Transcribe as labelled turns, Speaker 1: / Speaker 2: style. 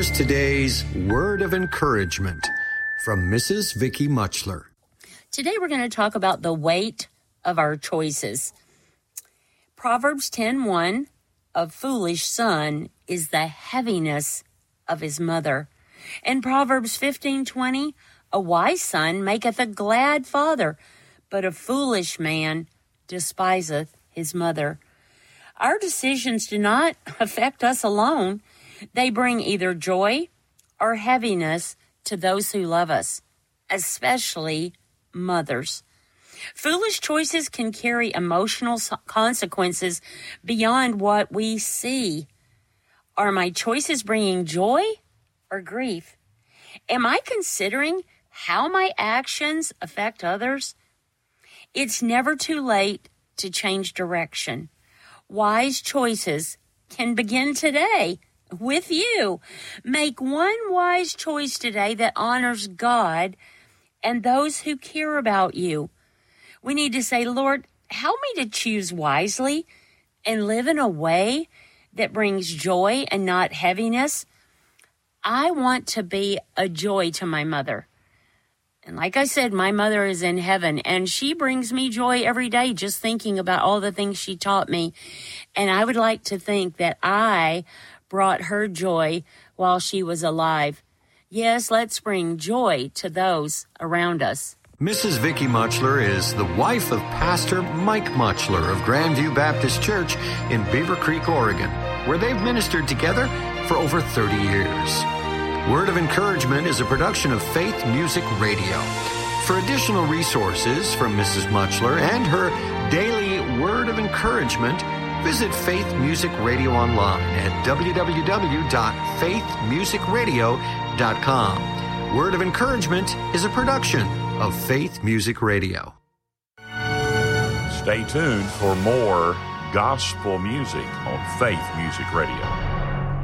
Speaker 1: here's today's word of encouragement from Mrs. Vicki Muchler.
Speaker 2: Today we're going to talk about the weight of our choices. Proverbs 10:1, a foolish son is the heaviness of his mother. And Proverbs 15:20, a wise son maketh a glad father, but a foolish man despiseth his mother. Our decisions do not affect us alone. They bring either joy or heaviness to those who love us, especially mothers. Foolish choices can carry emotional consequences beyond what we see. Are my choices bringing joy or grief? Am I considering how my actions affect others? It's never too late to change direction. Wise choices can begin today with you. Make one wise choice today that honors God and those who care about you. We need to say, Lord, help me to choose wisely and live in a way that brings joy and not heaviness. I want to be a joy to my mother. And like I said, my mother is in heaven, and she brings me joy every day just thinking about all the things she taught me. And I would like to think that I brought her joy while she was alive. Yes, let's bring joy to those around us.
Speaker 1: Mrs. Vicki Muchler is the wife of Pastor Mike Muchler of Grandview Baptist Church in Beaver Creek, Oregon, where they've ministered together for over 30 years. Word of Encouragement is a production of Faith Music Radio. For additional resources from Mrs. Muchler and her daily Word of Encouragement, visit Faith Music Radio online at www.faithmusicradio.com. Word of Encouragement is a production of Faith Music Radio.
Speaker 3: Stay tuned for more gospel music on Faith Music Radio.